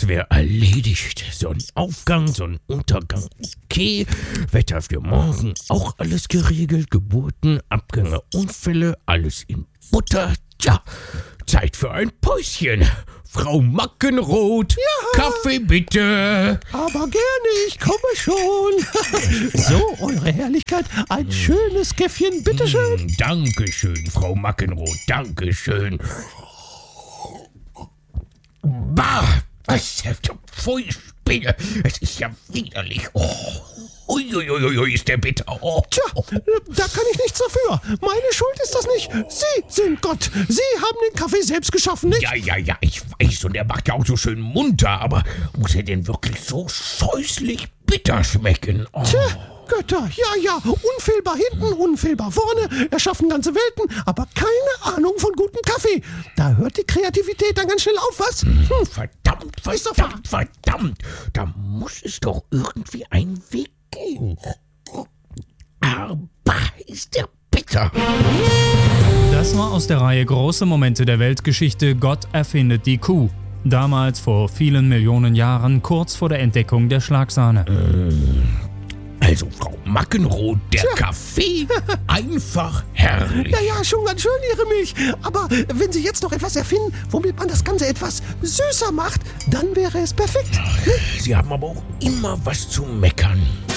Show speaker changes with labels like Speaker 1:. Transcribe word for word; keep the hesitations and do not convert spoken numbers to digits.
Speaker 1: wäre erledigt. Sonnenaufgang, Sonnenuntergang, okay. Wetter für morgen, auch alles geregelt. Geburten, Abgänge, Unfälle, alles in Butter. Tja, Zeit für ein Päuschen. Frau Mackenroth,
Speaker 2: ja.
Speaker 1: Kaffee bitte.
Speaker 2: Aber gerne, ich komme schon. So, Eure Herrlichkeit, ein schönes Käffchen, bitteschön.
Speaker 1: Mm, Dankeschön, Frau Mackenroth, Dankeschön. Bah, was für Pfui, Spinne. Es ist ja widerlich. Oh. Uiuiui, ist der bitter. Oh.
Speaker 2: Tja, da kann ich nichts dafür. Meine Schuld ist das nicht. Sie sind Gott. Sie haben den Kaffee selbst geschaffen, nicht?
Speaker 1: Ja, ja, ja, ich weiß. Und er macht ja auch so schön munter. Aber muss er denn wirklich so scheußlich bitter schmecken? Oh.
Speaker 2: Tja, Götter, ja, ja. Unfehlbar hinten, unfehlbar vorne. Erschaffen ganze Welten, aber keine Ahnung von gutem Kaffee. Da hört die Kreativität dann ganz schnell auf, was?
Speaker 1: Hm, verdammt, verdammt, verdammt. Da muss es doch irgendwie einen Weg gehen. Aber ist der bitter.
Speaker 3: Das war aus der Reihe Große Momente der Weltgeschichte Gott erfindet die Kuh. Damals vor vielen Millionen Jahren, kurz vor der Entdeckung der Schlagsahne.
Speaker 1: Also, Frau Mackenroth, der
Speaker 2: Tja.
Speaker 1: Kaffee, einfach herrlich.
Speaker 2: Ja, ja, schon ganz schön, Ihre Milch. Aber wenn Sie jetzt noch etwas erfinden, womit man das Ganze etwas süßer macht, dann wäre es perfekt.
Speaker 1: Sie haben aber auch immer was zu meckern.